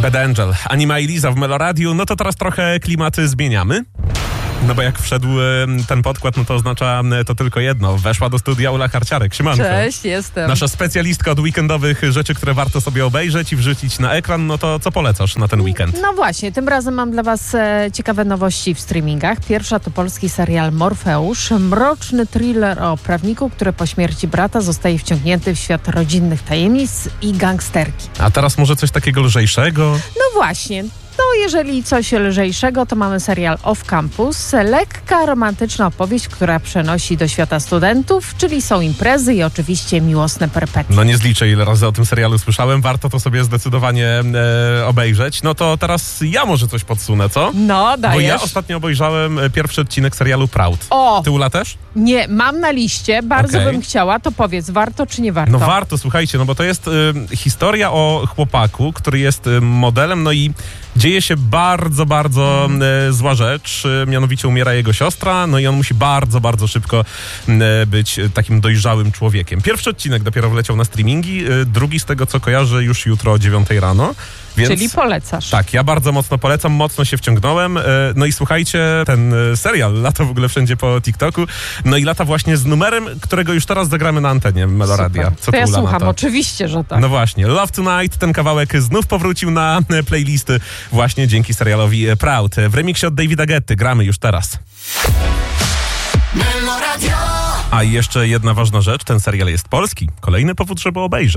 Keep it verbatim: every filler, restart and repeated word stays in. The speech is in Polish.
Bad Angel, Anima i Liza w Meloradiu. No to teraz trochę klimaty zmieniamy. No bo jak wszedł ten podkład, no to oznacza to tylko jedno. Weszła do studia Ula Karciarek. Siemanko. Cześć, jestem. Nasza specjalistka od weekendowych rzeczy, które warto sobie obejrzeć i wrzucić na ekran. No to co polecasz na ten weekend? No właśnie, tym razem mam dla was e, ciekawe nowości w streamingach. Pierwsza to polski serial Morfeusz. Mroczny thriller o prawniku, który po śmierci brata zostaje wciągnięty w świat rodzinnych tajemnic i gangsterki. A teraz może coś takiego lżejszego? No właśnie. To jeżeli coś lżejszego, to mamy serial Off Campus. Lekka, romantyczna opowieść, która przenosi do świata studentów, czyli są imprezy i oczywiście miłosne perpetuum. No nie zliczę, ile razy o tym serialu słyszałem. Warto to sobie zdecydowanie e, obejrzeć. No to teraz ja może coś podsunę, co? No, dajesz. Bo ja ostatnio obejrzałem pierwszy odcinek serialu Proud. O! Ty, Ula, też? Nie, mam na liście, bardzo Okay. bym chciała, to powiedz, warto czy nie warto? No warto, słuchajcie, no bo to jest y, historia o chłopaku, który jest y, modelem, no i dzieje się bardzo, bardzo y, zła rzecz, y, mianowicie umiera jego siostra, no i on musi bardzo, bardzo szybko y, być y, takim dojrzałym człowiekiem. Pierwszy odcinek dopiero wleciał na streamingi, y, drugi z tego, co kojarzę, już jutro o dziewiątej rano. Więc, Czyli polecasz. tak, ja bardzo mocno polecam, mocno się wciągnąłem. No i słuchajcie, ten serial lata w ogóle wszędzie po TikToku. No i lata właśnie z numerem, którego już teraz zagramy na antenie Meloradia. Co to ja Ula, słucham, to? oczywiście, że tak. No właśnie, Love Tonight, ten kawałek znów powrócił na playlisty właśnie dzięki serialowi Proud. W remiksie od Davida Guetty gramy już teraz. A i jeszcze jedna ważna rzecz, ten serial jest polski. Kolejny powód, żeby obejrzeć.